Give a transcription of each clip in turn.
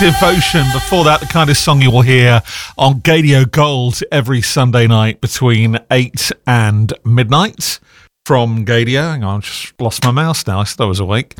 Devotion. Before that, the kind of song you will hear on Gadio Gold every Sunday night between 8 and midnight from Gadio. Hang on, I just lost my mouse now. I thought I was awake.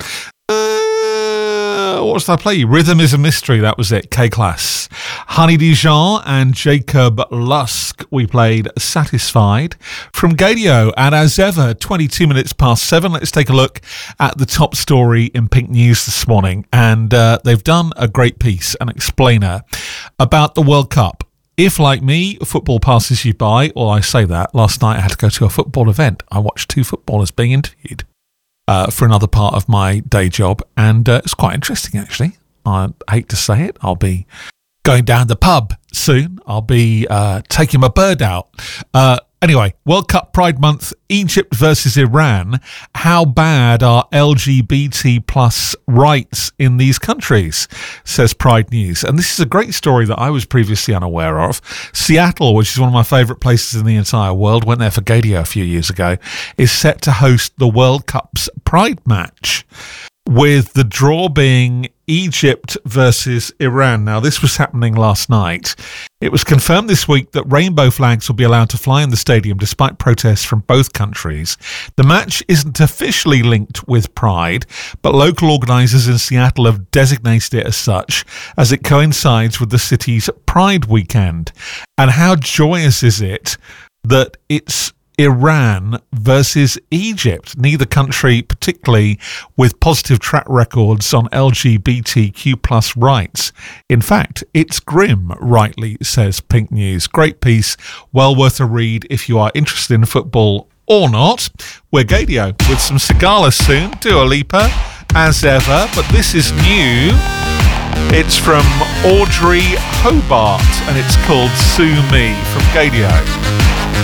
What did I play you? Rhythm is a Mystery. That was it. K-Class. Honey Dijon and Jacob Lusk. We played Satisfied from Gadio. And as ever, 22 minutes past 7. Let's take a look at the top story in Pink News this morning. And they've done a great piece, an explainer, about the World Cup. If, like me, football passes you by, or I say that, last night I had to go to a football event. I watched 2 footballers being interviewed for another part of my day job, and it's quite interesting, actually. I hate to say it. I'll be going down the pub soon. I'll be taking my bird out. Anyway, World Cup Pride Month, Egypt versus Iran. How bad are LGBT plus rights in these countries, says Pride News. And this is a great story that I was previously unaware of. Seattle, which is one of my favourite places in the entire world, went there for Gadio a few years ago, is set to host the World Cup's Pride match, with the draw being Egypt versus Iran. Now, this was happening last night. It was confirmed this week that rainbow flags will be allowed to fly in the stadium despite protests from both countries. The match isn't officially linked with Pride, but local organisers in Seattle have designated it as such, as it coincides with the city's Pride weekend. And how joyous is it that it's Iran versus Egypt, neither country particularly with positive track records on LGBTQ plus rights. In fact, it's grim, rightly says Pink News. Great piece, well worth a read if you are interested in football or not. We're Gadio with some Sigala soon, Dua Lipa as ever, but this is new. It's from Audrey Hobart and it's called Sue Me from Gadio.